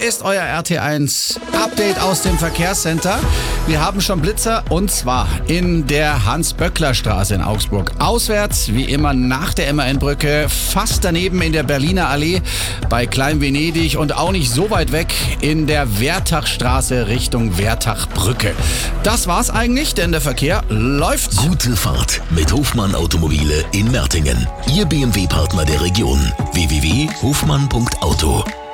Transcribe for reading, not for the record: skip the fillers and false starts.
ist euer RT1 Update aus dem Verkehrscenter. Wir haben schon Blitzer und zwar in der Hans-Böckler-Straße in Augsburg. Auswärts, wie immer nach der Immerbrücke, fast daneben in der Berliner Allee bei Klein-Venedig und auch nicht so weit weg in der Wertachstraße Richtung Wertachbrücke. Das war's eigentlich, denn der Verkehr läuft. Gute Fahrt mit Hofmann Automobile in Mertingen. Ihr BMW-Partner der Region. www.hofmann.auto